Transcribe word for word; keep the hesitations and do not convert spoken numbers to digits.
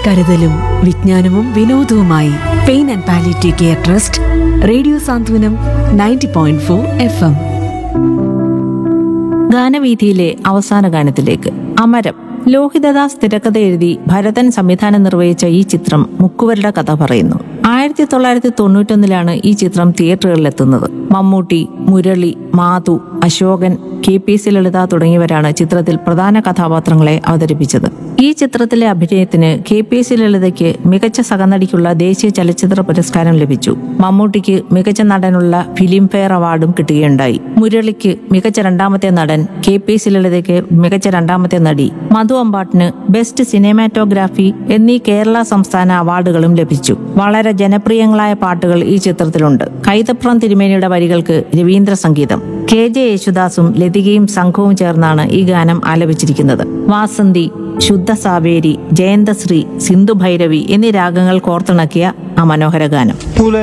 കരുതലും വിജ്ഞാനവും വിനോദവുമായി pain and palliative care trust radio Santhwanam ninety point four F M. ഗാനവീഥിയിലെ അവസാന ഗാനത്തിലേക്ക്. അമരം. ലോഹിതദാസ് തിരക്കഥ എഴുതി ഭരതൻ സംവിധാനം നിർവഹിച്ച ഈ ചിത്രം മുക്കുവരുടെ കഥ പറയുന്നു. ആയിരത്തി തൊള്ളായിരത്തി തൊണ്ണൂറ്റൊന്നിലാണ് ഈ ചിത്രം തിയേറ്ററുകളിലെത്തുന്നത്. Mammootty, Murali, Madhu, Ashokan, K P C ലളിത തുടങ്ങിയവരാണ് ചിത്രത്തിൽ പ്രധാന കഥാപാത്രങ്ങളെ അവതരിപ്പിച്ചത്. ഈ ചിത്രത്തിലെ അഭിനയത്തിന് കെ പി സി ലളിതയ്ക്ക് മികച്ച സഹനടിക്കുള്ള ദേശീയ ചലച്ചിത്ര പുരസ്കാരം ലഭിച്ചു. മമ്മൂട്ടിക്ക് മികച്ച നടനുള്ള ഫിലിം ഫെയർ അവാർഡും കിട്ടുകയുണ്ടായി. മുരളിക്ക് മികച്ച രണ്ടാമത്തെ നടൻ, കെ പി സി ലളിതയ്ക്ക് മികച്ച രണ്ടാമത്തെ നടി, മധു അമ്പാട്ടിന് ബെസ്റ്റ് സിനിമാറ്റോഗ്രാഫി എന്നീ കേരള സംസ്ഥാന അവാർഡുകളും ലഭിച്ചു. വളരെ ജനപ്രിയങ്ങളായ പാട്ടുകൾ ഈ ചിത്രത്തിലുണ്ട്. കൈതപ്രം തിരുമേനിയുടെ വരികൾക്ക് രവീന്ദ്ര സംഗീതം. കെ ജെ യേശുദാസും ലതികയും സംഘവും ചേർന്നാണ് ഈ ഗാനം ആലപിച്ചിരിക്കുന്നത്. വാസന്തി, ശുദ്ധ സാവേരി, ജയന്തശ്രീ, സിന്ധു ഭൈരവി എന്നീ രാഗങ്ങൾ കോർത്തിണക്കിയ ആ മനോഹര ഗാനം.